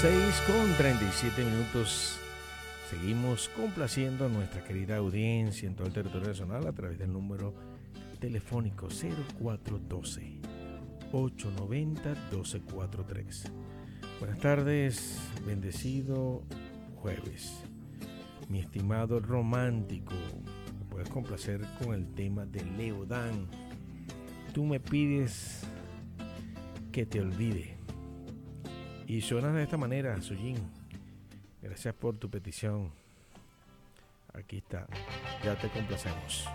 6:37. Seguimos complaciendo a nuestra querida audiencia en todo el territorio nacional a través del número telefónico 0412-890-1243. Buenas tardes, bendecido jueves. Mi estimado romántico, me puedes complacer con el tema de Leodán. Tú me pides que te olvide. Y suena de esta manera, Sujin. Gracias por tu petición. Aquí está. Ya te complacemos.